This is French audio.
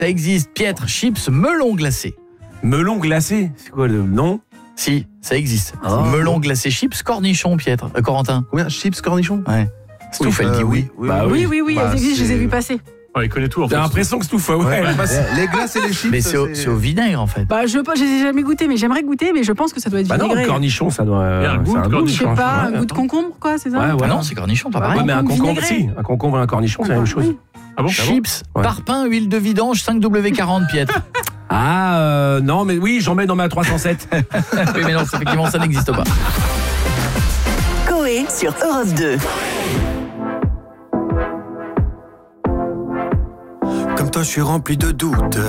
Ça existe. Pietre, chips, melon glacé. Melon glacé, c'est quoi le nom? Si, ça existe. Ah. Melon glacé, chips, cornichon, Pietre. Corentin. Combien? Chips, cornichons? Ouais. Stouff, elle dit oui. Bah Oui, Bah, elles existent, je les ai vues passer. Ouais, il connaît tout en fait. T'as l'impression que Stouff, ouais. Les glaces et les chips. Mais c'est au vinaigre en fait. Bah, je les ai jamais goûté, mais j'aimerais goûter, mais je pense que ça doit être Bah non, vinaigré. le cornichon, ça doit. Il y a un goût de Je cornichon. sais pas, un Ouais, goût de concombre, quoi, c'est ça? Ouais, Ah voilà. non, c'est cornichon, pas pareil. Ouais, mais un concombre, vinaigré. si. Un concombre et un cornichon, c'est la même chose. Oui. Ah bon? Chips, Ouais. parpaing, huile de vidange, 5W40, Pietre. Non, mais oui, j'en mets dans ma 307. Oui, mais non, effectivement, ça n'existe pas. Coé sur Europe 2. Comme toi, je suis rempli de doutes.